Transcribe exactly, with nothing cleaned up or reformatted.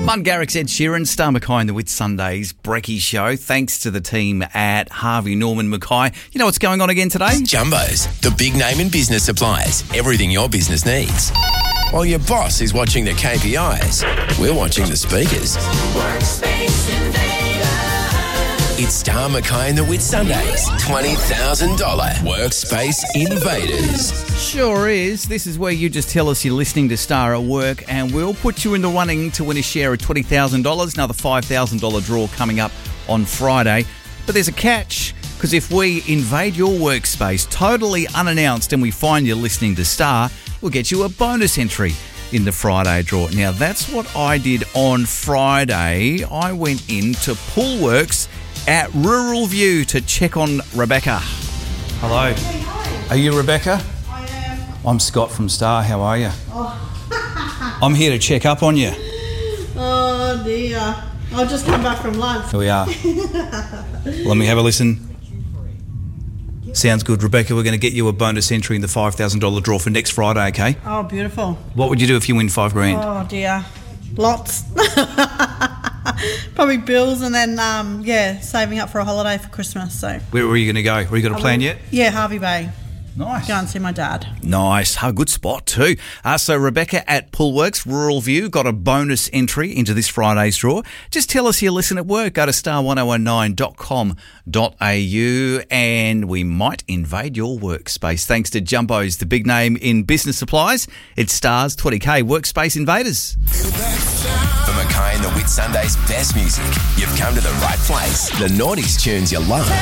Martin Garrix, Ed Sheeran, Star Mackay in the Whit Sundays Brekkie Show. Thanks to the team at Harvey Norman Mackay. You know what's going on again today? Jumbos, the big name in business supplies. Everything your business needs. While your boss is watching the K P Is, we're watching the speakers. Workspace Invader. It's Star Mackay in the Whit Sundays. twenty thousand dollars Workspace Invaders. Sure is. This is where you just tell us you're listening to Star at work and we'll put you in the running to win a share of twenty thousand dollars. Another five thousand dollars draw coming up on Friday. But there's a catch, because if we invade your workspace totally unannounced and we find you listening to Star, we'll get you a bonus entry in the Friday draw. Now, that's what I did on Friday. I went into Poolworks at Rural View to check on Rebecca. Hello. Hey, hi. Are you Rebecca? I am. I'm Scott from Star. How are you? Oh, I'm here to check up on you. oh dear. I've just come back from lunch. Here we are. Let me have a listen. Sounds good, Rebecca. We're going to get you a bonus entry in the five thousand dollars draw for next Friday, okay? Oh, beautiful. What would you do if you win five grand? Oh dear. Lots. Probably bills and then, um, yeah, saving up for a holiday for Christmas. So. Where, where are you going to go? Where you got a plan yet? Yeah, Harvey Bay. Nice. Go and see my dad. Nice. A good spot too. Uh, so Rebecca at Poolworks, Rural View, got a bonus entry into this Friday's draw. Just tell us you listen at work. Go to star ten nineteen dot com dot a u and we might invade your workspace. Thanks to Jumbos, the big name in business supplies. It's Star's twenty K Workspace Invaders. For Mackay and the Whit Sundays best music, you've come to the right place. The noughties tunes you love.